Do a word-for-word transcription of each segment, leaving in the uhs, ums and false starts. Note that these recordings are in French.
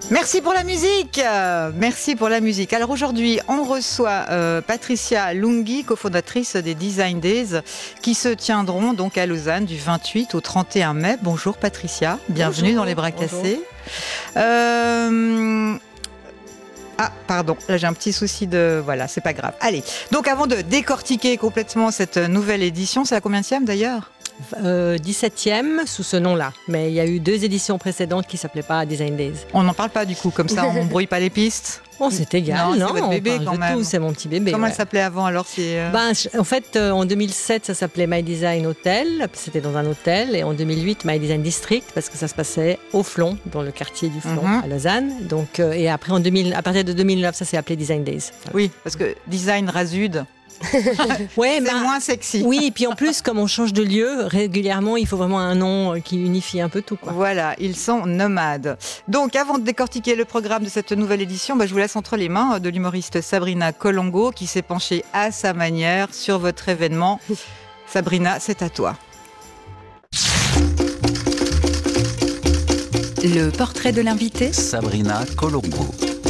Merci pour la musique. Euh, merci pour la musique. Alors aujourd'hui, on reçoit euh, Patricia Lunghi, cofondatrice des Design Days, qui se tiendront donc à Lausanne du vingt-huit au trente et un mai. Bonjour Patricia, bienvenue Bonjour. dans Les Bras Bonjour. Cassés. Euh... Ah, pardon, là j'ai un petit souci de... Voilà, c'est pas grave. Allez, donc avant de décortiquer complètement cette nouvelle édition, c'est la combienième d'ailleurs ? Euh, dix-septième sous ce nom-là, mais il y a eu deux éditions précédentes qui ne s'appelaient pas Design Days. On n'en parle pas du coup, comme ça on brouille pas les pistes. Bon, c'est égal, Non, non, c'est votre bébé on parle quand de même. tout, c'est mon petit bébé. Comment ouais. elle s'appelait avant alors c'est, euh... Ben, en fait, euh, en deux mille sept, ça s'appelait My Design Hotel, c'était dans un hôtel, et en deux mille huit, My Design District, parce que ça se passait au Flon, dans le quartier du Flon, Mhm. à Lausanne. Donc, euh, et après, en deux mille, à partir de deux mille neuf, ça s'est appelé Design Days. Voilà. Oui, parce que design rasude, Ouais, c'est ben, moins sexy. oui, et puis en plus, comme on change de lieu régulièrement, il faut vraiment un nom qui unifie un peu tout, quoi. Voilà, ils sont nomades. Donc, avant de décortiquer le programme de cette nouvelle édition, bah, je vous laisse entre les mains de l'humoriste Sabrina Colongo qui s'est penchée à sa manière sur votre événement. Sabrina, c'est à toi. Le portrait de l'invité. Sabrina Colongo.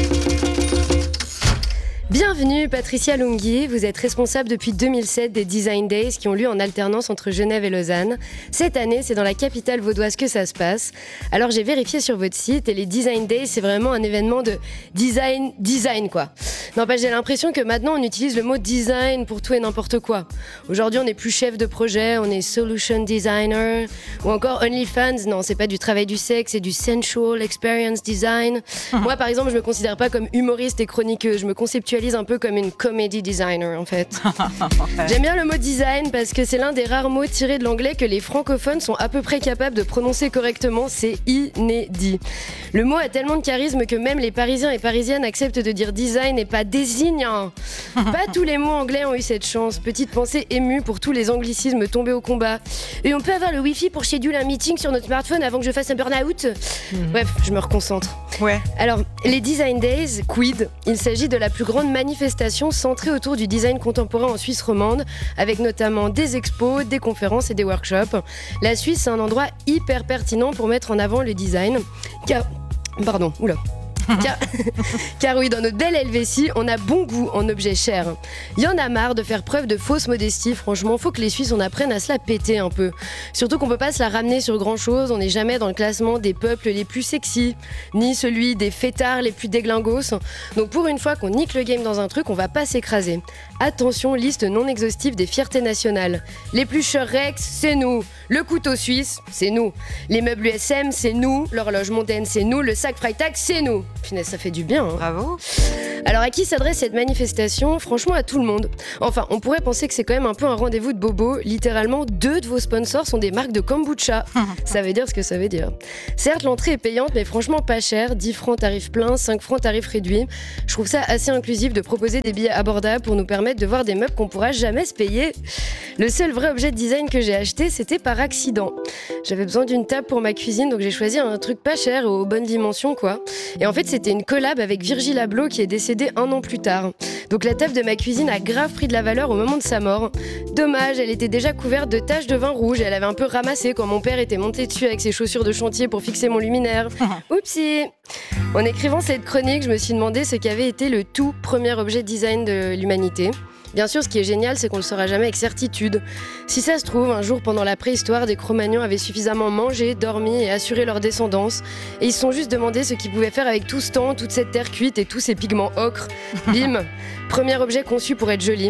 Bienvenue Patricia Lunghi, vous êtes responsable depuis deux mille sept des Design Days qui ont lieu en alternance entre Genève et Lausanne. Cette année, c'est dans la capitale vaudoise que ça se passe. Alors j'ai vérifié sur votre site et les Design Days, c'est vraiment un événement de design, design quoi. Non, pas j'ai l'impression que maintenant on utilise le mot design pour tout et n'importe quoi. Aujourd'hui, on n'est plus chef de projet, on est solution designer ou encore OnlyFans. Non, c'est pas du travail du sexe, c'est du sensual experience design. Moi, par exemple, je me considère pas comme humoriste et chroniqueuse, je me conceptualise un peu comme une comedy designer en fait. J'aime bien le mot design parce que c'est l'un des rares mots tirés de l'anglais que les francophones sont à peu près capables de prononcer correctement, c'est inédit. Le mot a tellement de charisme que même les Parisiens et Parisiennes acceptent de dire design et pas désigne. Pas tous les mots anglais ont eu cette chance. Petite pensée émue pour tous les anglicismes tombés au combat. Et on peut avoir le wifi pour schedule un meeting sur notre smartphone avant que je fasse un burn-out. Bref, je me reconcentre. Ouais. Alors, les Design Days, quid, il s'agit de la plus grande manifestation centrée autour du design contemporain en Suisse romande, avec notamment des expos, des conférences et des workshops. La Suisse, c'est un endroit hyper pertinent pour mettre en avant le design, car... Pardon, oula. Car... Car oui, dans notre belle Helvétie, on a bon goût en objets chers. Il y en a marre de faire preuve de fausse modestie. Franchement, faut que les Suisses on apprenne à se la péter un peu. Surtout qu'on peut pas se la ramener sur grand chose. On n'est jamais dans le classement des peuples les plus sexy, ni celui des fêtards les plus déglingos. Donc pour une fois qu'on nique le game dans un truc, on va pas s'écraser. Attention, liste non exhaustive des fiertés nationales. Les plus chers Rex, c'est nous. Le couteau suisse, c'est nous. Les meubles U S M, c'est nous. L'horloge mondaine, c'est nous. Le sac Freitag, c'est nous. Punaise, ça fait du bien, hein. Bravo. Alors à qui s'adresse cette manifestation ? Franchement à tout le monde. Enfin, on pourrait penser que c'est quand même un peu un rendez-vous de bobo. Littéralement, deux de vos sponsors sont des marques de kombucha. Ça veut dire ce que ça veut dire. Certes, l'entrée est payante, mais franchement pas cher. dix francs tarif plein, cinq francs tarif réduit. Je trouve ça assez inclusif de proposer des billets abordables pour nous permettre de voir des meubles qu'on pourra jamais se payer. Le seul vrai objet de design que j'ai acheté, c'était par accident. J'avais besoin d'une table pour ma cuisine, donc j'ai choisi un truc pas cher et aux bonnes dimensions, quoi. Et en fait, c'était une collab avec Virgil Abloh qui est décédé un an plus tard. Donc la table de ma cuisine a grave pris de la valeur au moment de sa mort. Dommage, elle était déjà couverte de taches de vin rouge et elle avait un peu ramassé quand mon père était monté dessus avec ses chaussures de chantier pour fixer mon luminaire. Oupsie. En écrivant cette chronique, je me suis demandé ce qu'avait été le tout premier objet design de l'humanité. Bien sûr, ce qui est génial, c'est qu'on le saura jamais avec certitude. Si ça se trouve, un jour pendant la préhistoire, des Cro-Magnons avaient suffisamment mangé, dormi et assuré leur descendance. Et ils se sont juste demandé ce qu'ils pouvaient faire avec tout ce temps, toute cette terre cuite et tous ces pigments ocre. Bim. Premier objet conçu pour être joli.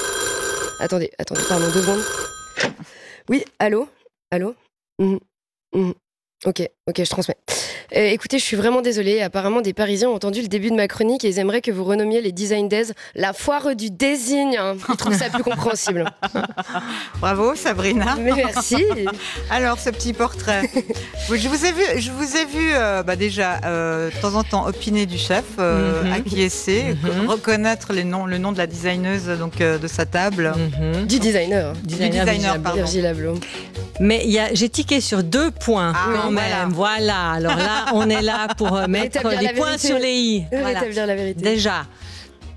Attendez, attendez, pardon, deux secondes. Oui, allô ? Allô ? Mhm. Mhm. Ok, ok, je transmets. Euh, écoutez, je suis vraiment désolée. Apparemment, des Parisiens ont entendu le début de ma chronique et ils aimeraient que vous renommiez les Design Days la foire du désigne. Ils trouvent ça plus compréhensible. Bravo Sabrina. Mais merci. Alors ce petit portrait. Je vous ai vu, je vous ai vu euh, bah déjà euh, de temps en temps opiner du chef, euh, Mhm. acquiescer, Mhm. reconnaître les noms, le nom de la designeuse donc euh, de sa table. Mhm. Du designer. Designer, designer, Virgil pardon. Virgil Abloh. Mais il y a, j'ai tiqué sur deux points Ah, quand oui, même. Voilà. Alors là, on est là pour euh, mettre Rétablir les la points vérité. sur les i. Voilà. Rétablir la vérité. Déjà,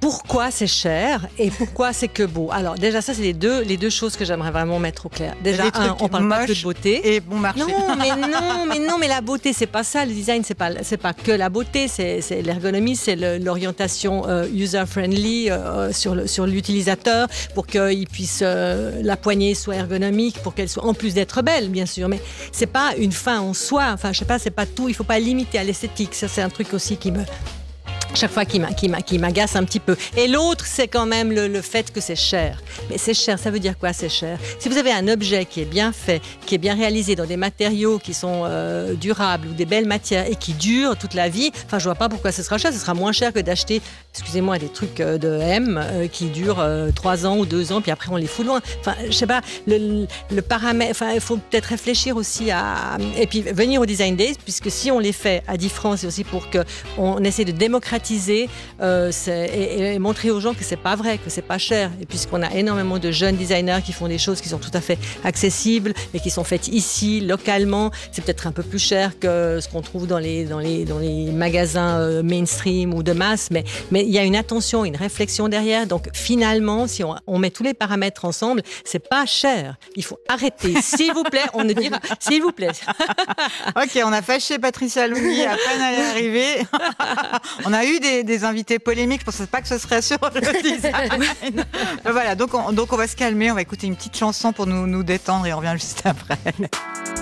pourquoi c'est cher et pourquoi c'est que beau. Alors déjà ça c'est les deux, les deux choses que j'aimerais vraiment mettre au clair. Déjà un, on parle pas que de beauté et bon marché. Non mais non mais non mais la beauté c'est pas ça, le design c'est pas c'est pas que la beauté, c'est, c'est l'ergonomie, c'est le, l'orientation euh, user friendly euh, sur le, sur l'utilisateur pour qu'il puisse euh, la poignée soit ergonomique, pour qu'elle soit en plus d'être belle bien sûr, mais c'est pas une fin en soi. Enfin je sais pas, c'est pas tout, il faut pas limiter à l'esthétique. Ça c'est un truc aussi qui me chaque fois qui, m'a, qui, m'a, qui m'agace un petit peu. Et l'autre, c'est quand même le, le fait que c'est cher. Mais c'est cher, ça veut dire quoi, c'est cher? Si vous avez un objet qui est bien fait, qui est bien réalisé dans des matériaux qui sont euh, durables ou des belles matières et qui durent toute la vie, enfin, je vois pas pourquoi ce sera cher. Ce sera moins cher que d'acheter, excusez-moi, des trucs de M euh, qui durent euh, trois ans ou deux ans, puis après on les fout loin. Enfin, je sais pas, le, le paramètre, enfin, il faut peut-être réfléchir aussi à... Et puis venir au Design Days, puisque si on les fait à dix francs, c'est aussi pour qu'on essaie de démocratiser Euh, et, et montrer aux gens que c'est pas vrai, que c'est pas cher. Et puisqu'on a énormément de jeunes designers qui font des choses qui sont tout à fait accessibles et qui sont faites ici, localement, c'est peut-être un peu plus cher que ce qu'on trouve dans les, dans les, dans les magasins euh, mainstream ou de masse, mais mais il y a une attention, une réflexion derrière. Donc finalement, si on, on met tous les paramètres ensemble, c'est pas cher. Il faut arrêter, s'il vous plaît. On ne dira, s'il vous plaît. Ok, on a fâché Patricia Lunghi à peine elle est arrivée. On a eu Des, des invités polémiques, je ne pensais pas que ce serait sur le design. Voilà, donc on, donc on va se calmer, on va écouter une petite chanson pour nous, nous détendre et on revient juste après.